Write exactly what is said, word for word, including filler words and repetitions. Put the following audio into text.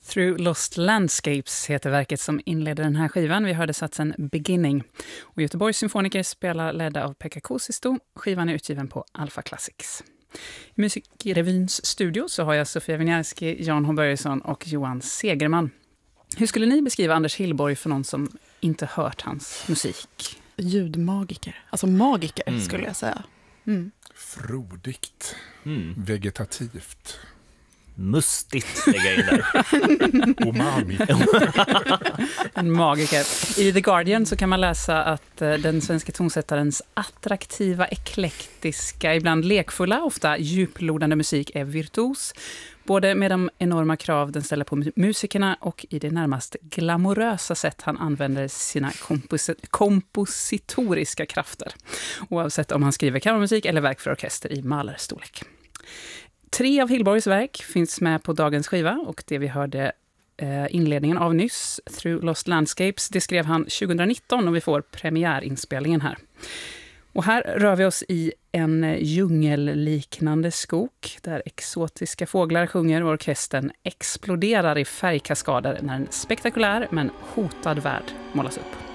Through Lost Landscapes heter verket som inleder den här skivan. Vi hörde satsen Beginning. Och Göteborgs symfoniker spelar ledda av Pekka Kuusisto. Skivan är utgiven på Alpha Classics. I Musikrevyns studio så har jag Sofia Winiarski, Jan H. Börjesson och Johan Segerman. Hur skulle ni beskriva Anders Hillborg för någon som inte hört hans musik? Ljudmagiker. Alltså magiker Mm. skulle jag säga. Mm. Frodigt. Mm. Vegetativt. Mustigt lägger jag in där. Umami. En magiker. I The Guardian så kan man läsa att eh, den svenska tonsättarens attraktiva, eklektiska, ibland lekfulla, ofta djuplodande musik är virtuos. Både med de enorma krav den ställer på musikerna och i det närmast glamorösa sätt han använder sina kompos- kompositoriska krafter. Oavsett om han skriver kammarmusik eller verk för orkester i Mahler-storlek. Tre av Hillborgs verk finns med på dagens skiva och det vi hörde eh, inledningen av nyss, Through Lost Landscapes, det skrev han tjugonitton och vi får premiärinspelningen här. Och här rör vi oss i en djungelliknande skog där exotiska fåglar sjunger och orkestern exploderar i färgkaskader när en spektakulär men hotad värld målas upp.